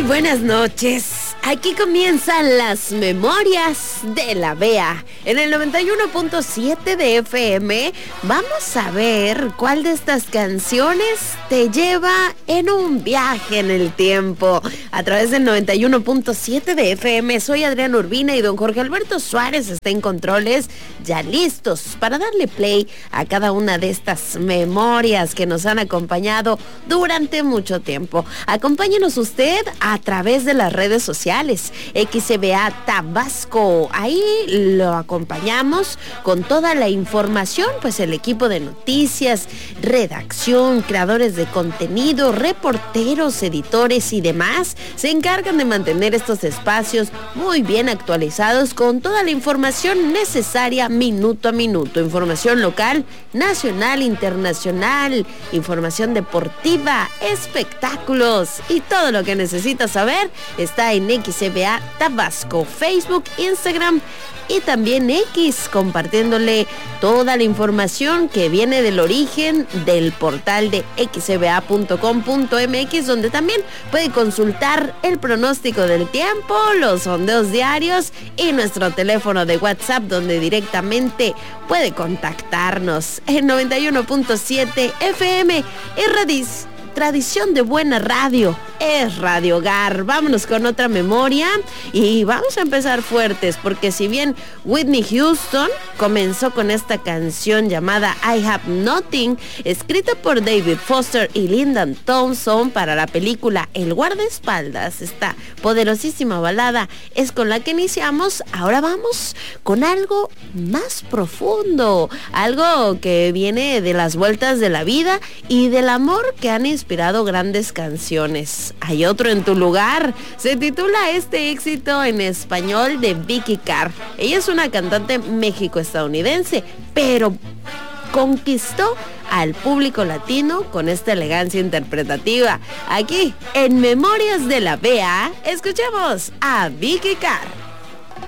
buenas noches. Aquí comienzan las memorias de la Bea. En el 91.7 de FM vamos a ver cuál de estas canciones te lleva en un viaje en el tiempo. A través del 91.7 de FM, soy Adriana Urbina y don Jorge Alberto Suárez está en controles, ya listos para darle play a cada una de estas memorias que nos han acompañado durante mucho tiempo. Acompáñenos usted a través de las redes sociales, XBA Tabasco. Ahí lo acompañamos con toda la información, pues el equipo de noticias, redacción, creadores de contenido, reporteros, editores y demás se encargan de mantener estos espacios muy bien actualizados con toda la información necesaria minuto a minuto. Información local, nacional, internacional, información deportiva, espectáculos y todo lo que necesitas saber está en XBA Tabasco, Facebook, Instagram y también X, compartiéndole toda la información que viene del origen del portal de xba.com.mx, donde también puede consultar el pronóstico del tiempo, los sondeos diarios y nuestro teléfono de WhatsApp, donde directamente puede contactarnos. En 91.7 FM y Redis. Tradición de buena radio es Radio Hogar. Vámonos con otra memoria y vamos a empezar fuertes, porque si bien Whitney Houston comenzó con esta canción llamada I Have Nothing, escrita por David Foster y Lyndon Thompson para la película El guardaespaldas, esta poderosísima balada es con la que iniciamos. Ahora vamos con algo más profundo, algo que viene de las vueltas de la vida y del amor que han inspirado grandes canciones. Hay otro en tu lugar. Se titula este éxito en español de Vicky Carr. Ella es una cantante méxico-estadounidense, pero conquistó al público latino con esta elegancia interpretativa. Aquí, en Memorias de la Bea, escuchemos a Vicky Carr.